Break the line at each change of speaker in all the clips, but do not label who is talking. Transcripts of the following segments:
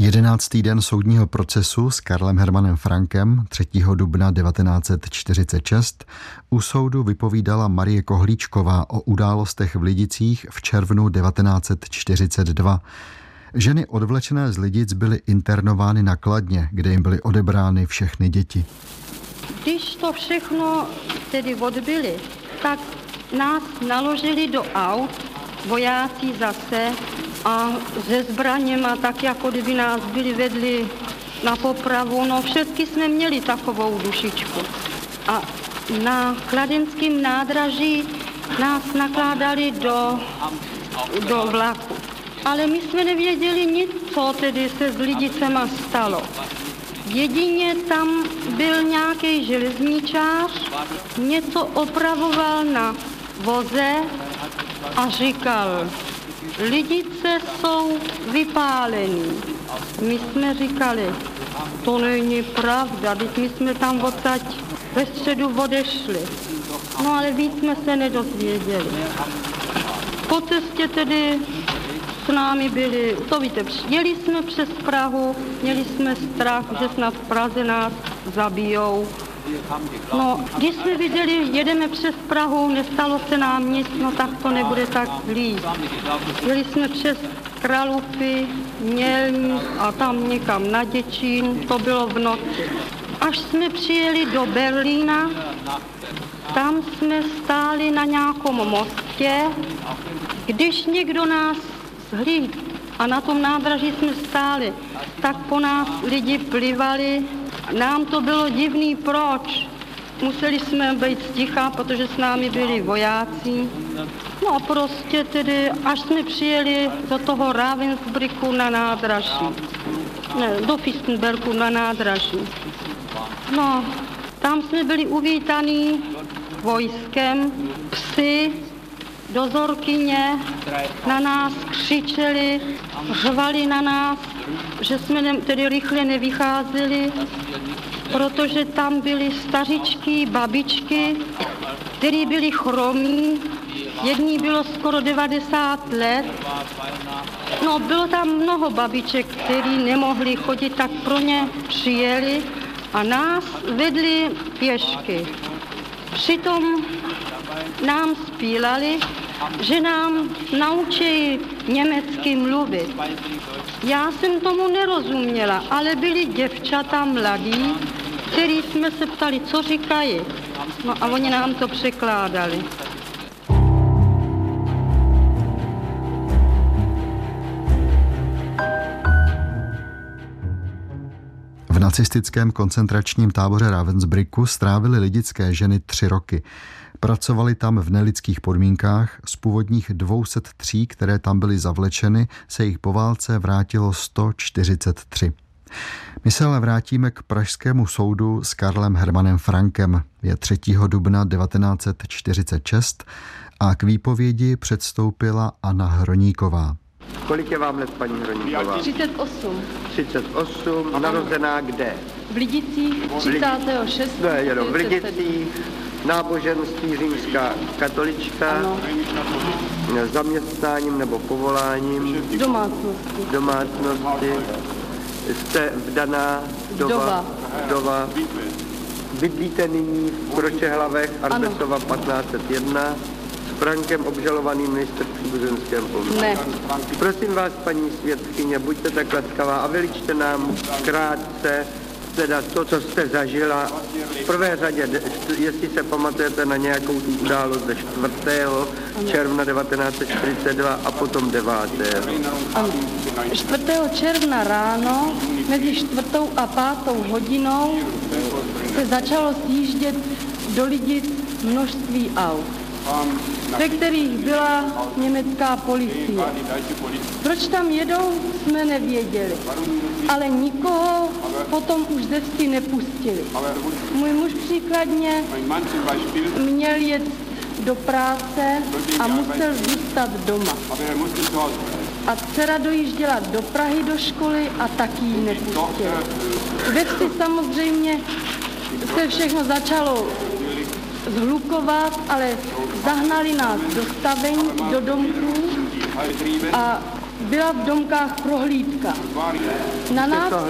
11. den soudního procesu s Karlem Hermanem Frankem 3. dubna 1946 u soudu vypovídala Marie Kohlíčková o událostech v Lidicích v červnu 1942. Ženy odvlečené z Lidic byly internovány na Kladně, kde jim byly odebrány všechny děti.
Když to všechno tedy odbyli, tak nás naložili do aut, vojáci zase, a se zbraněma, tak jako kdyby nás byli vedli na popravu. No všetky jsme měli takovou dušičku. A na kladenském nádraží nás nakládali do vlaku. Ale my jsme nevěděli nic, co tedy se s Lidicema stalo. Jedině tam byl nějaký železničář, něco opravoval na voze a říkal: Lidice jsou vypálení. My jsme říkali, to není pravda, teď my jsme tam odsaď ve středu odešli. No ale víc jsme se nedozvěděli. Po cestě tedy s námi byli, to víte, jeli jsme přes Prahu, měli jsme strach, že snad v Praze nás zabijou. No, když jsme viděli, jedeme přes Prahu, nestalo se nám nic, no tak to nebude tak zlý. Jeli jsme přes Kralupy, Mělník a tam někam na Děčín, to bylo v noci. Až jsme přijeli do Berlína, tam jsme stáli na nějakom mostě, když někdo nás zhlídl a na tom nádraží jsme stáli, tak po nás lidi plivali. Nám to bylo divný, proč? Museli jsme být sticha, protože s námi byli vojáci. No a prostě tedy, až jsme přijeli do toho Ravensbrücku na nádraží. Ne, do Fichtenbergu na nádraží. No, tam jsme byli uvítaní vojskem, psy, dozorkyně na nás křičeli, řvali na nás, že jsme tedy rychle nevycházeli, protože tam byly stařičky, babičky, které byly chromí, jedný bylo skoro 90 let. No, bylo tam mnoho babiček, které nemohly chodit, tak pro ně přijeli a nás vedli pěšky. Přitom nám spílali, že nám naučí německy mluvit. Já jsem tomu nerozuměla, ale byli děvčata mladí, který jsme se ptali, co říkají. No a oni nám to překládali.
V nacistickém koncentračním táboře Ravensbrücku strávily lidické ženy 3 roky. Pracovali tam v nelidských podmínkách, z původních 203, které tam byly zavlečeny, se jich po válce vrátilo 143. My se ale vrátíme k pražskému soudu s Karlem Hermanem Frankem. Je 3. dubna 1946 a k výpovědi předstoupila Anna Hroníková.
Kolik je vám let, paní Hroníková?
38.
38, narozená kde?
V Lidicích 36.
Ne, jenom v Lidicích, náboženství římská katolička,
ano.
Zaměstnáním nebo povoláním? Domácnosti. Jste vdaná vdova. Bydlíte nyní v Kročehlavech, Arbesova 1501, s Frankem obžalovaným nejste v příbuzenském poměru.
Ne.
Prosím vás, paní svědkyně, buďte tak laskavá a vyličte nám krátce teda to, co jste zažila. V prvé řadě, jestli se pamatujete na nějakou tu událost ze 4. června 1942 a potom 9.
Ano. 4. června ráno mezi 4. a 5. hodinou se začalo sjíždět do Lidic množství aut, ve kterých byla německá policie. Proč tam jedou, jsme nevěděli, ale nikoho potom už ze vsi nepustili. Můj muž příkladně měl jet do práce a musel zůstat doma. A dcera dojížděla do Prahy do školy a taky ji nepustili. Ve vsi samozřejmě se všechno začalo zhlukovat, ale zahnali nás do stavení, do domků a byla v Domkách prohlídka. Na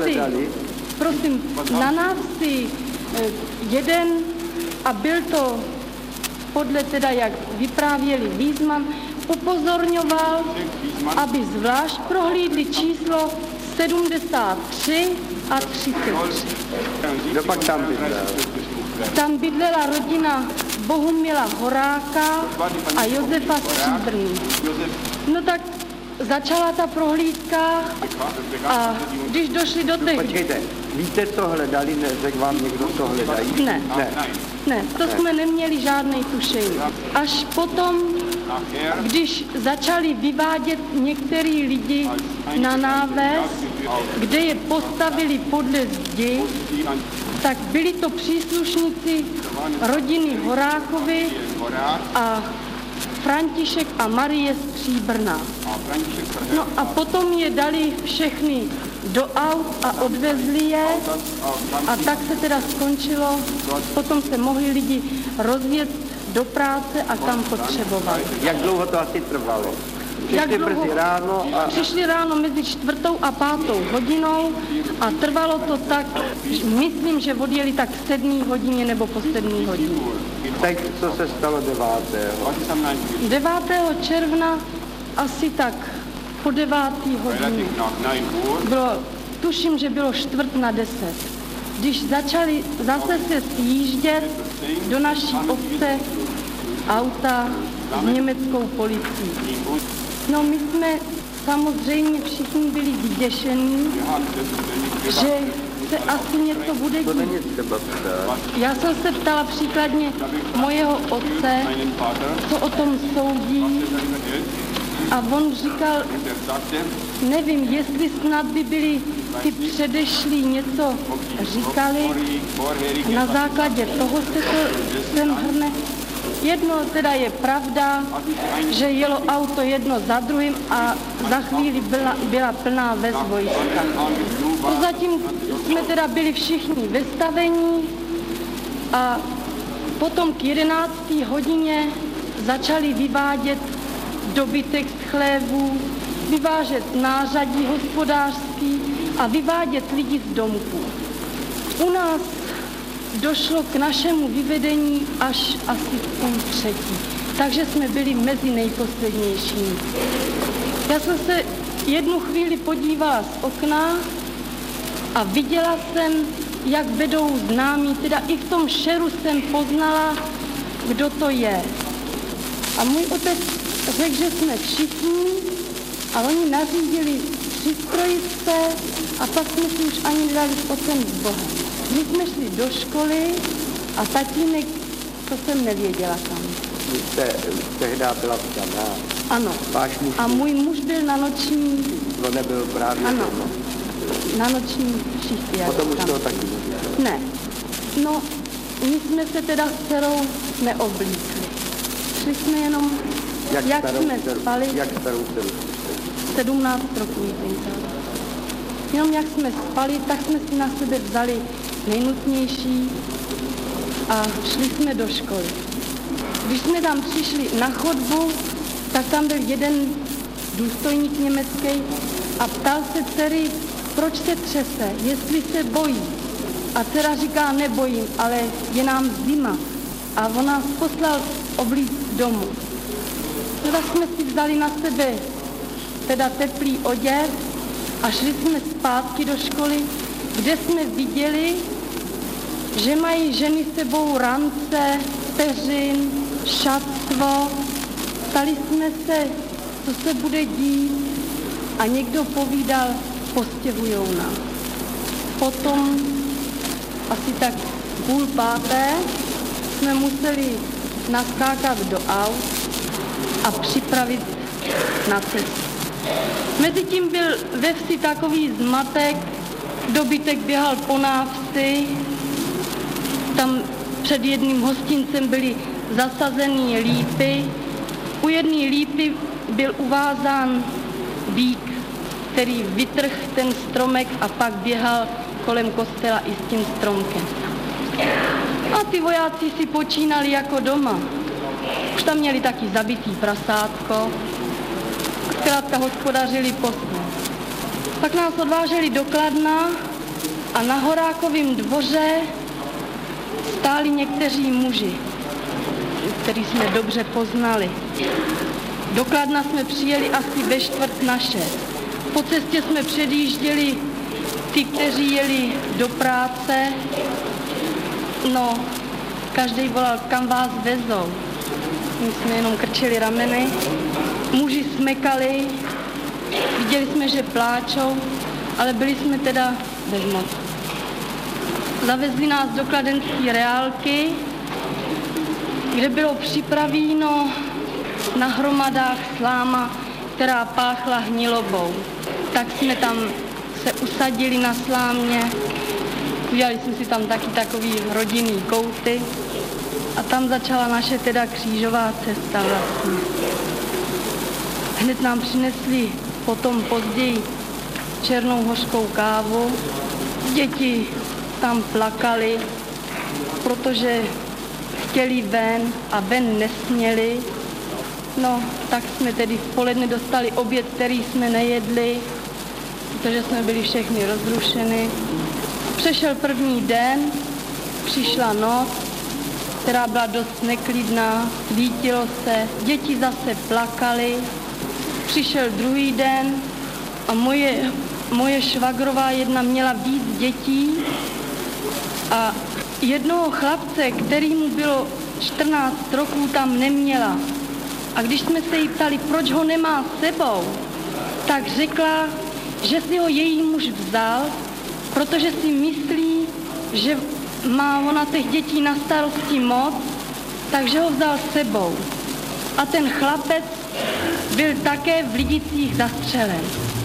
nás si jeden, a byl to podle teda, jak vyprávěli Wiesmann, upozorňoval, aby zvlášť prohlídli číslo 73 a 33.
Kdo pak tam bydlel?
Tam bydlela rodina Bohumila Horáka a Josefa Stříbrný. No tak začala ta prohlídka a když došli do těch...
Počkejte, víte, co hledali? Neřekl vám někdo, co hledají?
Ne, to jsme neměli žádnej tušení. Až potom, když začali vyvádět některý lidi na náves, kde je postavili podle zdi, tak byli to příslušníci rodiny Horákovi a František a Marie Stříbrná. No a potom je dali všechny do aut a odvezli je a tak se teda skončilo. Potom se mohli lidi rozjet do práce a kam potřebovali.
Jak dlouho to asi trvalo?
Přišli ráno mezi 4. a 5. hodinou a trvalo to tak, myslím, že odjeli tak v 7. hodině nebo po 7. hodině.
Tak co se stalo 9.
9. června asi tak po 9. hodině. Tuším, že bylo 9:45. Když začali zase se sjíždět do naší obce auta s německou policií. No my jsme samozřejmě všichni byli vyděšení, že se asi něco bude dít. Já jsem se ptala příkladně mojeho otce, co o tom soudí, a on říkal, nevím, jestli snad by byli ty předešlí něco říkali, na základě toho se to sem hrne. Jedno teda je pravda, že jelo auto jedno za druhým a za chvíli byla plná ves vojska. Pozatím jsme teda byli všichni vystavení a potom k 11. hodině začali vyvádět dobytek z chlévů, vyvážet nářadí hospodářský a vyvádět lidi z domků. U nás došlo k našemu vyvedení až asi v 2:30, takže jsme byli mezi nejposlednějšími. Já jsem se jednu chvíli podívala z okna a viděla jsem, jak vedou známí, teda i v tom šeru jsem poznala, kdo to je. A můj otec řekl, že jsme všichni, a oni nařídili přistrojit se a pak jsme si už ani nedali s otcem s Bohem. My jsme šli do školy a tatínek, to jsem nevěděla kam.
Vy jste tehdy byla vdaná.
Ano.
Váš muž
a můj muž byl na noční...
To nebyl právě.
Ano. Na noční šichty.
Potom už toho taky nevěděla.
Ne. No, my jsme se teda s dcerou neoblíkli. Šli jsme jenom, jak jsme spali.
Jak starou dceru?
17 roků tenkrát. Jenom jak jsme spali, tak jsme si na sebe vzali nejnutnější a šli jsme do školy. Když jsme tam přišli na chodbu, tak tam byl jeden důstojník německý a ptal se dcery, proč se třese, jestli se bojí. A dcera říká, nebojím, ale je nám zima. A on nás poslal oblíct domů. Teda jsme si vzali na sebe teda teplý oděv a šli jsme zpátky do školy, kde jsme viděli, že mají ženy sebou rance, peřin, šatstvo. Ptali jsme se, co se bude dít, a někdo povídal, postěhujou nás. Potom asi tak 4:30 jsme museli naskákat do aut a připravit na cestu. Mezitím byl ve vsi takový zmatek, dobytek běhal po návsi, tam před jedním hostincem byly zasazený lípy. U jedné lípy byl uvázán vík, který vytrhl ten stromek a pak běhal kolem kostela i s tím stromkem. A ty vojáci si počínali jako doma. Už tam měli taky zabitý prasátko.
zkrátka hospodařili pozdě. Pak nás odváželi do Kladna a na Horákovém dvoře stáli někteří muži, který jsme dobře poznali. Do Kladna jsme přijeli asi ve 5:45. Po cestě jsme předjížděli ty, kteří jeli do práce. No, každý volal, kam vás vezou. My jsme jenom krčili rameny. Muži smekali, viděli jsme, že pláčou, ale byli jsme teda bezmoc. Zavezli nás do kladenské reálky, kde bylo připravíno na hromadách sláma, která páchla hnilobou. Tak jsme tam se usadili na slámě, udělali jsme si tam taky takový rodinný kouty a tam začala naše teda křížová cesta vlastně. Hned nám přinesli potom později černou hořkou kávu. Děti tam plakali, protože chtěli ven a ven nesměli. No, tak jsme tedy v poledne dostali oběd, který jsme nejedli, protože jsme byli všechny rozrušeny. Přešel první den, přišla noc, která byla dost neklidná, svítilo se, děti zase plakaly. Přišel druhý den a moje švagrová jedna měla víc dětí a jednoho chlapce, kterýmu bylo 14 roků, tam neměla. A když jsme se jí ptali, proč ho nemá s sebou, tak řekla, že si ho její muž vzal, protože si myslí, že má ona těch dětí na starosti moc, takže ho vzal s sebou. A ten chlapec byl také v Lidicích zastřelen.